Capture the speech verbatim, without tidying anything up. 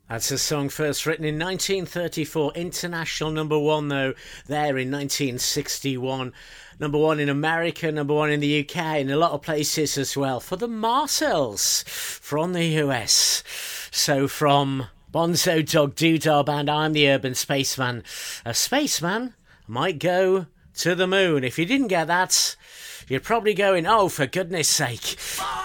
That's a song first written in nineteen thirty-four, international number one though, there in nineteen sixty-one. Number one in America, number one in the U K, and a lot of places as well, for the Marcells from the U S. So from Bonzo Dog Doodah Band, I'm the Urban Spaceman. A spaceman might go to the moon. If you didn't get that, you're probably going, oh, for goodness sake.